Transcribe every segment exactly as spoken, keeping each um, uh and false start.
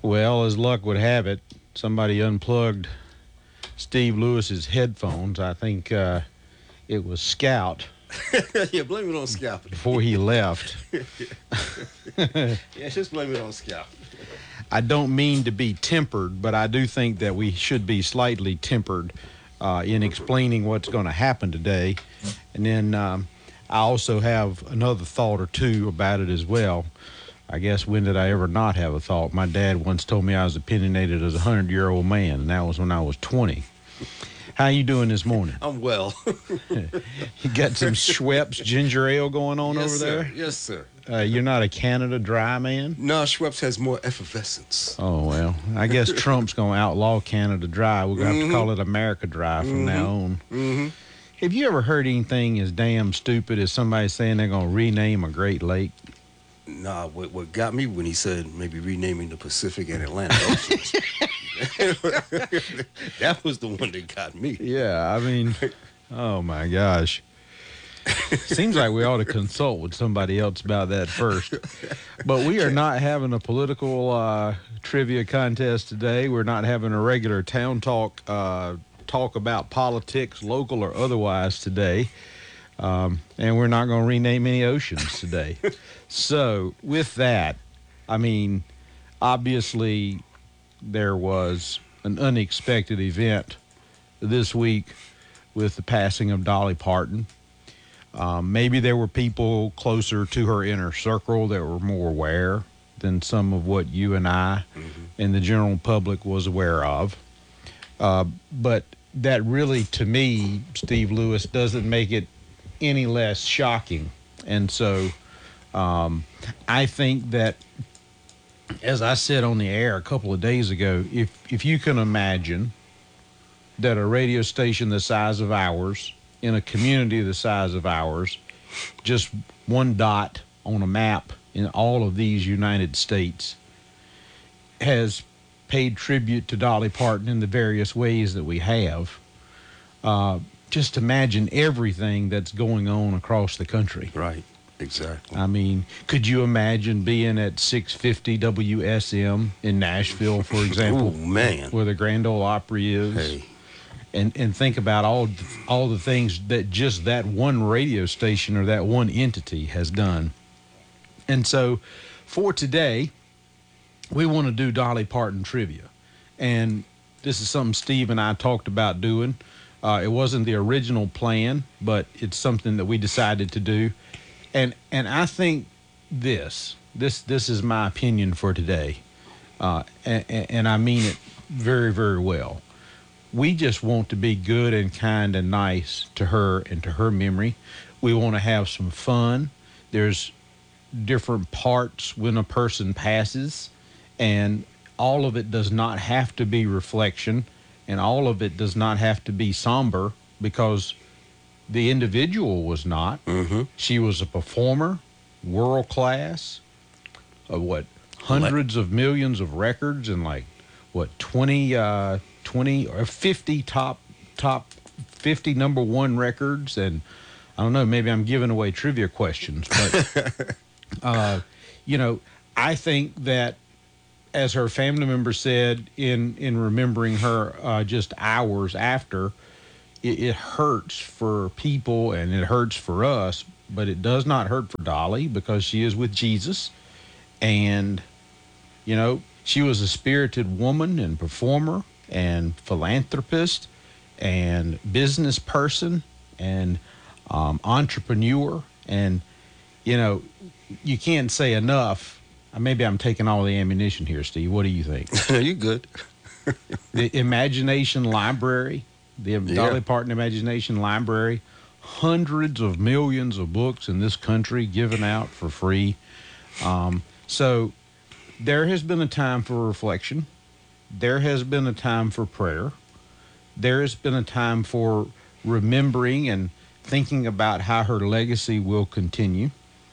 Well, as luck would have it, somebody unplugged Steve Lewis's headphones. I think uh, it was Scout. Yeah, blame it on Scout. Before he left. Yeah, just blame it on Scout. I don't mean to be tempered, but I do think that we should be slightly tempered uh, in explaining what's going to happen today. And then um, I also have another thought or two about it as well. I guess, when did I ever not have a thought? My dad once told me I was opinionated as a hundred-year-old man, and that was when I was twenty. How you doing this morning? I'm well. You got some Schweppes ginger ale going on yes, over sir. there? Yes, sir. Uh, you're not a Canada Dry man? No, Schweppes has more effervescence. Oh, well, I guess Trump's going to outlaw Canada Dry. We're going to mm-hmm. have to call it America Dry from mm-hmm. now on. Mm-hmm. Have you ever heard anything as damn stupid as somebody saying they're going to rename a Great Lake? Nah, what, what got me when he said maybe renaming the Pacific and Atlantic Oceans. That was the one that got me. Yeah, I mean, oh my gosh. Seems like we ought to consult with somebody else about that first. But we are not having a political uh, trivia contest today. We're not having a regular town talk, uh, talk about politics, local or otherwise today. Um, and we're not going to rename any oceans today. So with that, I mean, obviously there was an unexpected event this week with the passing of Dolly Parton. Um, maybe there were people closer to her inner circle that were more aware than some of what you and I mm-hmm. and the general public was aware of. Uh, but that really, to me, Steve Lewis, doesn't make it any less shocking. And so um, I think that, as I said on the air a couple of days ago, if if you can imagine that a radio station the size of ours, in a community the size of ours, just one dot on a map in all of these United States, has paid tribute to Dolly Parton in the various ways that we have, uh, just imagine everything that's going on across the country. Right, exactly. I mean, could you imagine being at six fifty W S M in Nashville, for example? Oh, man. Where the Grand Ole Opry is. Hey. And, and think about all, all the things that just that one radio station or that one entity has done. And so for today, we want to do Dolly Parton trivia. And this is something Steve and I talked about doing. Uh, it wasn't the original plan, but it's something that we decided to do. And and I think this, this, this is my opinion for today, uh, and, and I mean it very, very well. We just want to be good and kind and nice to her and to her memory. We want to have some fun. There's different parts when a person passes, and all of it does not have to be reflection, and all of it does not have to be somber, because the individual was not. Mm-hmm. She was a performer, world class, of what, hundreds of millions of records, and like, what, twenty, uh, twenty or fifty top, top fifty number one records. And I don't know, maybe I'm giving away trivia questions, but, uh, you know, I think that, as her family member said in, in remembering her uh, just hours after, it, it hurts for people and it hurts for us, but it does not hurt for Dolly because she is with Jesus. And, you know, she was a spirited woman and performer and philanthropist and business person and um, entrepreneur. And, you know, you can't say enough. Maybe I'm taking all the ammunition here, Steve. What do you think? You're good. The Imagination Library, the yeah. Dolly Parton Imagination Library, hundreds of millions of books in this country given out for free. Um, so there has been a time for reflection. There has been a time for prayer. There has been a time for remembering and thinking about how her legacy will continue.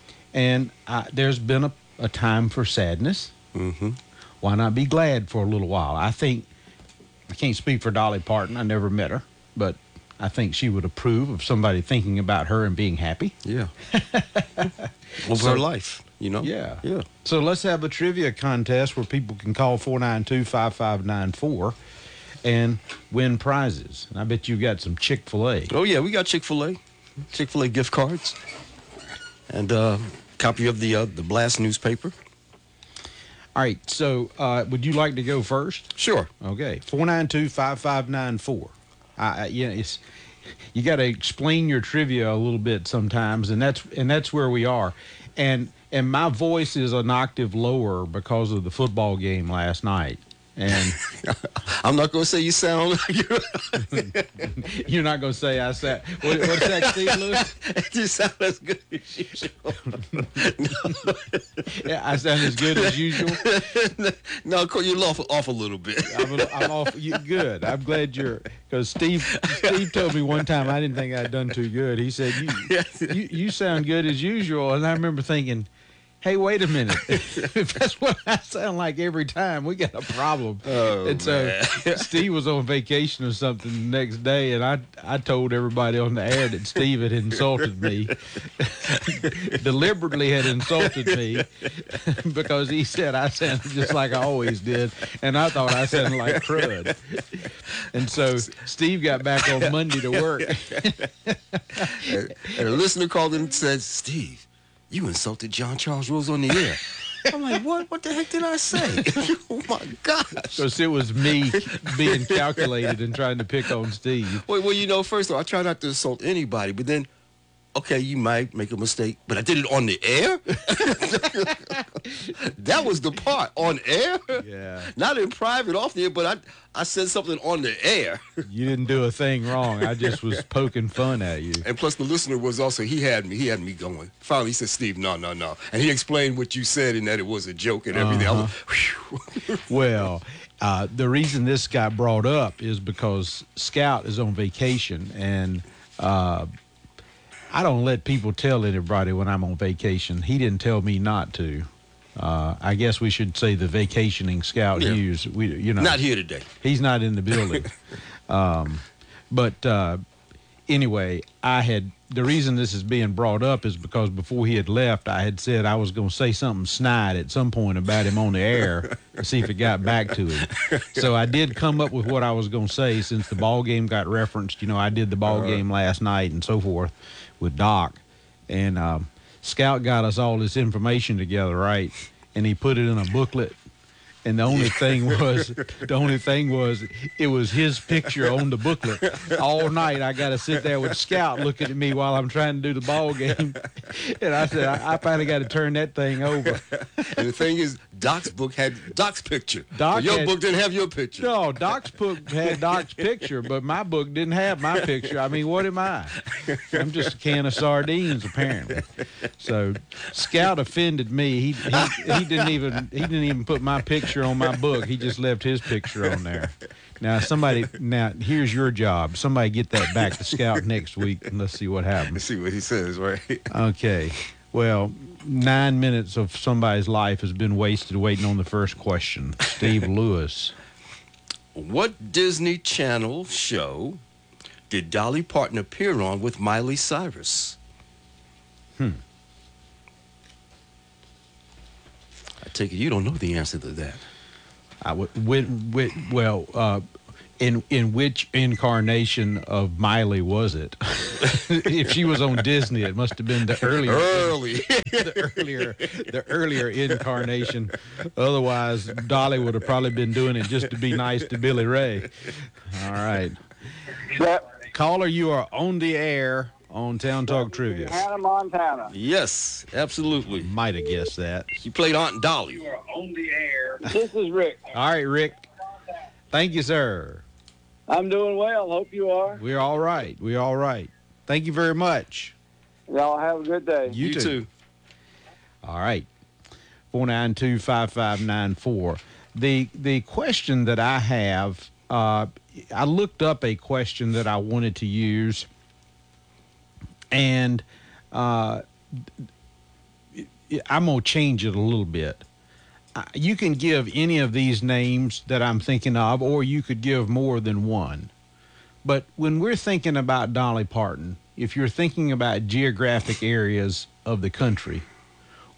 And uh, there's been a a time for sadness. Mm-hmm. Why not be glad for a little while? I think, I can't speak for Dolly Parton. I never met her, but I think she would approve of somebody thinking about her and being happy. Yeah. Over so, her life. You know? Yeah. Yeah. So let's have a trivia contest where people can call four nine two, five five nine four and win prizes. And I bet you got some Chick-fil-A. Oh, yeah, we got Chick-fil-A. Chick-fil-A gift cards. And a uh, copy of the uh, the Blast newspaper. All right. So uh, would you like to go first? Sure. Okay. four nine two, five five nine four. I, I, yeah, it's you got to explain your trivia a little bit sometimes, and that's and that's where we are. And and my voice is an octave lower because of the football game last night. And I'm not going to say you sound like you. You're not going to say I said. What, what's that, Steve Lewis? You sound as good as usual. Yeah, I sound as good as usual. No, you're off, off a little bit. I'm, a, I'm off. You, good. I'm glad you're. Because Steve, Steve told me one time I didn't think I'd done too good. He said you, you, you sound good as usual, and I remember thinking, hey, wait a minute. If that's what I sound like every time, we got a problem. Oh, and so man. Steve was on vacation or something the next day, and I I told everybody on the air that Steve had insulted me, deliberately had insulted me, because he said I sounded just like I always did, and I thought I sounded like crud. And so Steve got back on Monday to work. and, and a listener called in and said, Steve, you insulted John Charles Rose on the air. I'm like, what? What the heck did I say? Oh, my gosh. Because it was me being calculated and trying to pick on Steve. Well, well, you know, first of all, I try not to insult anybody, but then, okay, you might make a mistake, but I did it on the air? That was the part. On air? Yeah. Not in private, off the air, but I, I said something on the air. You didn't do a thing wrong. I just was poking fun at you. And plus, the listener was also, he had me, he had me going. Finally, he said, Steve, no, no, no. And he explained what you said and that it was a joke and everything. Uh-huh. I was, whew. Well, uh, the reason this got brought up is because Scout is on vacation, and uh, I don't let people tell anybody when I'm on vacation. He didn't tell me not to. Uh, I guess we should say the vacationing Scout Yeah. Hughes. We, you know, Not here today. he's not in the building. um, but uh, anyway, I had the reason this is being brought up is because before he had left, I had said I was going to say something snide at some point about him on the air to see if it got back to him. So I did come up with what I was going to say since the ball game got referenced. You know, I did the ball Uh-huh. game last night and so forth with Doc, and um, Scout got us all this information together, right? And he put it in a booklet. And the only thing was, the only thing was, it was his picture on the booklet. All night I got to sit there with Scout looking at me while I'm trying to do the ball game. And I said, I, I finally got to turn that thing over. And the thing is, Doc's book had Doc's picture. Doc But your had- book didn't have your picture. No, Doc's book had Doc's picture, but my book didn't have my picture. I mean, what am I? I'm just a can of sardines, apparently. So Scout offended me. He he, he didn't even he didn't even put my picture on my book. He just left his picture on there. Now somebody now here's your job. Somebody get that back to Scout next week and let's see what Let's happens. see what he says, right? Okay. Well, nine minutes of somebody's life has been wasted waiting on the first question. Steve Lewis. What Disney Channel show did Dolly Parton appear on with Miley Cyrus? Hmm. I take it you don't know the answer to that. I w- with, with, well, uh, in in which incarnation of Miley was it? If she was on Disney, it must have been the earlier, Early. the earlier, the earlier incarnation. Otherwise, Dolly would have probably been doing it just to be nice to Billy Ray. All right, caller, you are on the air on Town Talk Trivia. Hannah Montana. Yes, absolutely. Might have guessed that. She played Aunt Dolly. You are on the air. This is Rick. All right, Rick. Thank you, sir. I'm doing well. Hope you are. We're all right. We're all right. Thank you very much. Y'all have a good day. You, You too. too. All right. four nine two, five five nine four. The the question that I have, uh, I looked up a question that I wanted to use, and uh, I'm going to change it a little bit. Uh, You can give any of these names that I'm thinking of, or you could give more than one. But when we're thinking about Dolly Parton, if you're thinking about geographic areas of the country,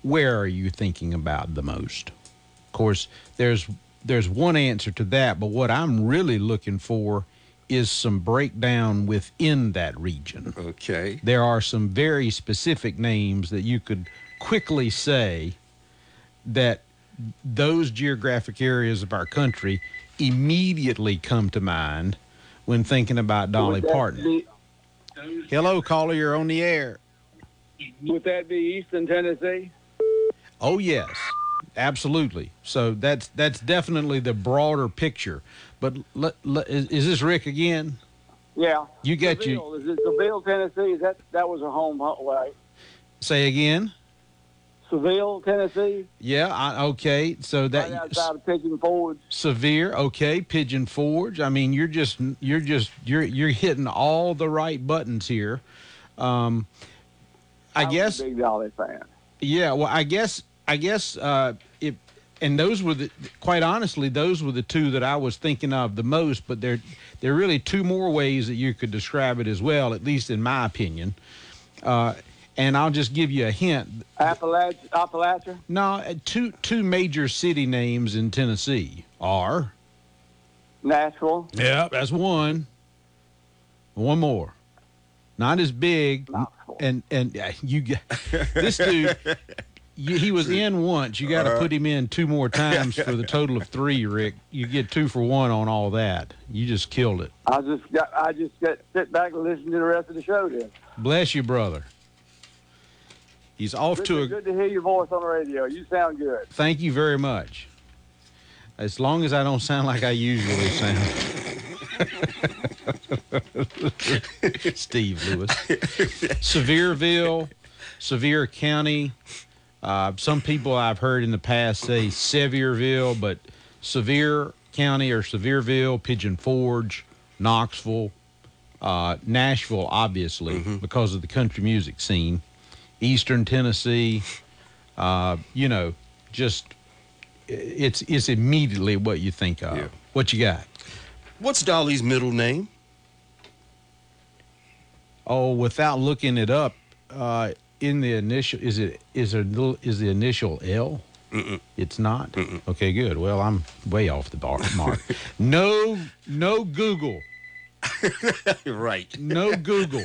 where are you thinking about the most? Of course, there's there's one answer to that, but what I'm really looking for is some breakdown within that region. Okay. There are some very specific names that you could quickly say that those geographic areas of our country immediately come to mind when thinking about Dolly Would that Parton. be- Hello, caller, you're on the air. Would that be Eastern Tennessee? Oh, yes, absolutely. So that's that's definitely the broader picture. But let, let, is, is this Rick again? Yeah. You got Seville. you. Is it Seville, Tennessee? Is that that was a home way? Say again? Seville, Tennessee. Yeah, I, okay. So that Right outside of Pigeon Forge. Severe, okay, Pigeon Forge. I mean, you're just you're just you're you're hitting all the right buttons here. Um, I, I was guess. a big Dolly fan. Yeah, well, I guess I guess uh, if and those were the quite honestly those were the two that I was thinking of the most. But there there are really two more ways that you could describe it as well, at least in my opinion. Uh, and I'll just give you a hint. Appalachia. Appalachia. No, uh, two two major city names in Tennessee are. Nashville. Yeah, that's one. One more. Not as big. Knoxville. And and uh, you get this dude. You, he was in once. You got to put him in two more times for the total of three, Rick. You get two for one on all that. You just killed it. I just got. I just got sit back and listen to the rest of the show. Then. Bless you, brother. He's off Good, to a. good to hear your voice on the radio. You sound good. Thank you very much. As long as I don't sound like I usually sound. Steve Lewis. Sevierville, Sevier County. Uh, some people I've heard in the past say Sevierville, but Sevier County or Sevierville, Pigeon Forge, Knoxville, uh, Nashville, obviously, Mm-hmm. because of the country music scene. Eastern Tennessee, uh, you know, just it's it's immediately what you think of. Yeah. What you got? What's Dolly's middle name? Oh, without looking it up, uh, in the initial is it is there little is the initial L? Mm-mm. It's not. Mm-mm. Okay, good. Well, I'm way off the bar mark. no, no Google. Right. No Google.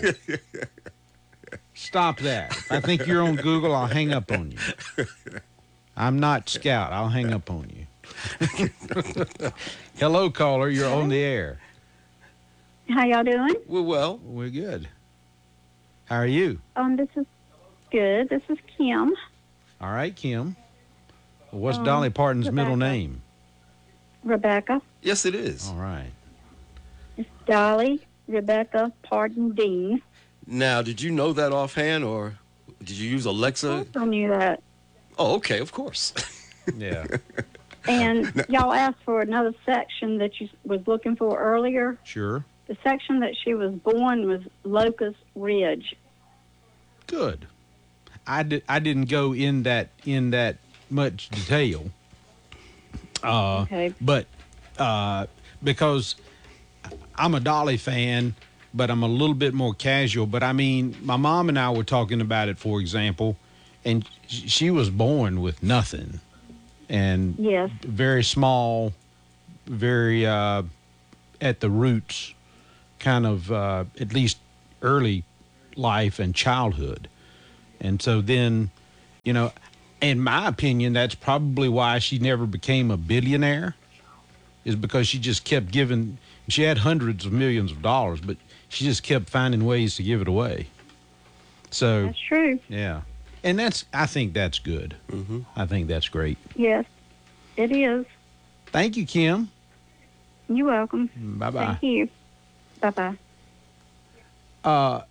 Stop that. If I think you're on Google, I'll hang up on you. I'm not Scout. I'll hang up on you. Hello, caller. You're on the air. How y'all doing? Well, well. We're good. How are you? Um, this is good. This is Kim. All right, Kim. What's Um, Dolly Parton's middle Rebecca. name? Rebecca. Yes, it is. All right. It's Dolly Rebecca Parton Dean. Now, did you know that offhand, or did you use Alexa? I knew that. Oh, okay, of course. Yeah. And y'all asked for another section that you was looking for earlier. Sure. The section that she was born was Locust Ridge. Good. I did. I didn't go in that in that much detail. Uh, Okay. But uh, because I'm a Dolly fan, but I'm a little bit more casual. But I mean, my mom and I were talking about it, for example, and sh- she was born with nothing, and Yes. very small, very uh, at the roots, kind of uh, at least early life and childhood. And so then, you know, in my opinion, that's probably why she never became a billionaire, is because she just kept giving. She had hundreds of millions of dollars, but she just kept finding ways to give it away. So, That's true. yeah. And that's, I think that's good. Mm-hmm. I think that's great. Yes, it is. Thank you, Kim. You're welcome. Bye-bye. Thank you. Bye-bye. Uh,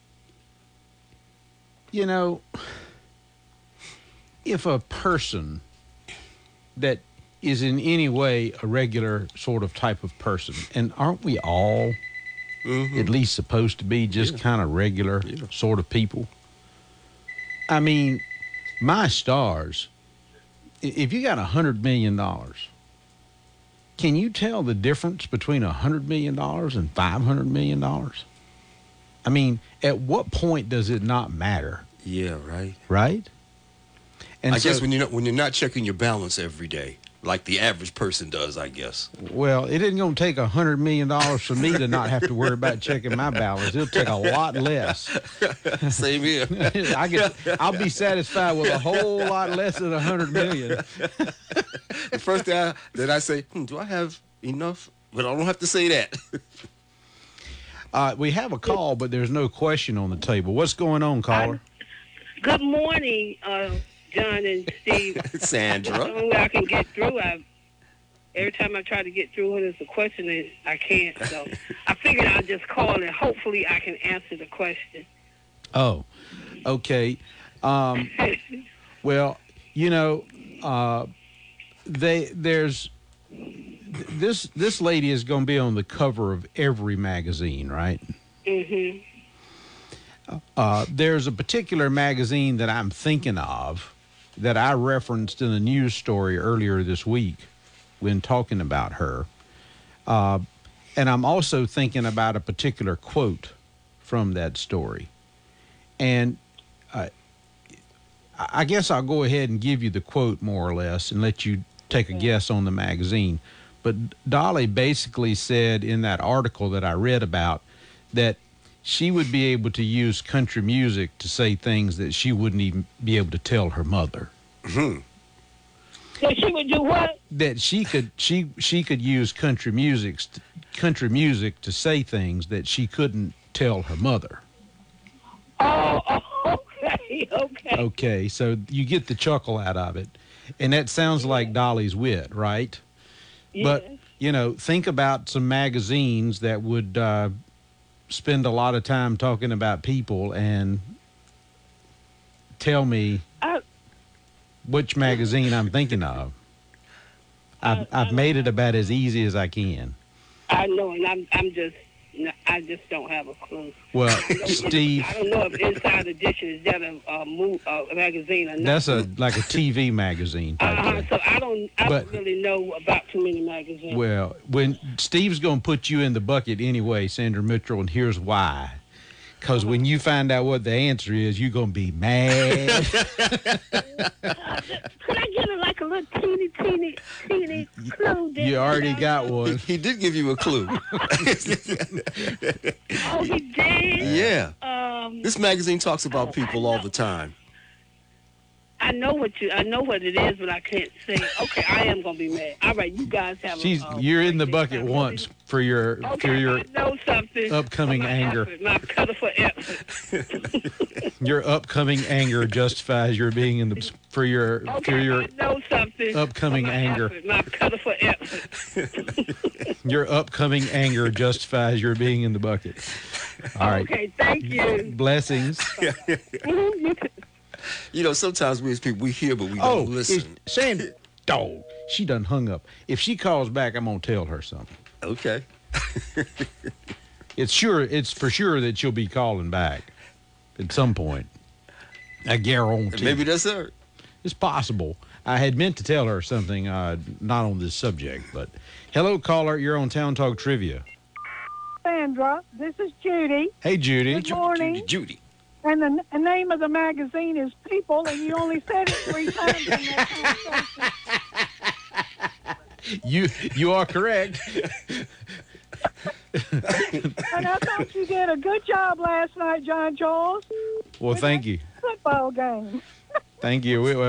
you know, if a person that is in any way a regular sort of type of person, and aren't we all Mm-hmm. at least supposed to be just Yeah. kind of regular Yeah. sort of people? I mean, my stars, i- if you got a hundred million dollars, can you tell the difference between a hundred million dollars and five hundred million dollars? I mean, at what point does it not matter, Yeah, right. right? And I so, guess when you're not, when you're not checking your balance every day, like the average person does, I guess. well, it isn't going to take a hundred million dollars for me to not have to worry about checking my balance. It'll take a lot less. Same here. I get, I'll be satisfied with a whole lot less than a hundred million. The first thing I, that I say, hmm, do I have enough? But I don't have to say that. Uh, we have a call, but there's no question on the table. What's going on, caller? Good morning, uh, John and Steve. The Sandra. only way I can get through, I, every time I try to get through when it's a question, I can't. So I figured I'd just call and hopefully I can answer the question. Oh, okay. Um, well, you know, uh, they there's this this lady is going to be on the cover of every magazine, right? Mm-hmm. Uh, there's a particular magazine that I'm thinking of that I referenced in a news story earlier this week when talking about her. Uh, and I'm also thinking about a particular quote from that story. And uh, I guess I'll go ahead and give you the quote more or less and let you take a guess on the magazine. But Dolly basically said in that article that I read about that she would be able to use country music to say things that she wouldn't even be able to tell her mother. Hmm. So she would do what? That she could she she could use country music country music to say things that she couldn't tell her mother. Oh, oh, okay, okay. Okay, so you get the chuckle out of it, and that sounds like Dolly's wit, right? Yes. But you know, think about some magazines that would uh, spend a lot of time talking about people, and tell me I, which magazine I'm thinking of. I've, I- I've made it about as easy as I can. I know, and I'm, I'm just, I just don't have a clue. Well, I don't know- Steve, I don't know if Inside Edition is that a, a, move, a magazine or not. that's a like a T V magazine type Uh-huh, thing. so I don't, I But- don't really know about too many magazines. Well, when Steve's going to put you in the bucket anyway, Sandra Mitchell, and here's why. Because when you find out what the answer is, you're going to be mad. Could I get a, like a little teeny, teeny, teeny clue? there? You already got one. He did give you a clue. Oh, he did? Yeah. Um, This magazine talks about people all the time. I know what you, I know what it is, but I can't say. Okay, I am gonna be mad. All right, you guys have. She's, a, uh, you're in the great bucket time. once for your for Okay, your I know something. upcoming for my anger. Effort, my pitiful effort. your upcoming anger justifies your being in the for your for Okay, your I know something. upcoming for my anger. Effort, my pitiful effort. your upcoming anger justifies your being in the bucket. All right. Okay, thank you. Blessings. Mhm, you too. You know, sometimes we as people, we hear, but we Oh, don't listen. Sandra, dog. She done hung up. If she calls back, I'm gonna tell her something. Okay. It's sure. It's for sure that she'll be calling back at some point. I guarantee. Maybe that's her. It's possible. I had meant to tell her something, uh, not on this subject, but hello, caller. You're on Town Talk Trivia. Sandra, this is Judy, Hey, Judy. Good morning. Judy, Judy. and the n- name of the magazine is People, and you only said it three times in that conversation. You you are correct. And I thought you did a good job last night, John Charles. Well, thank you. Football game. Thank you. We,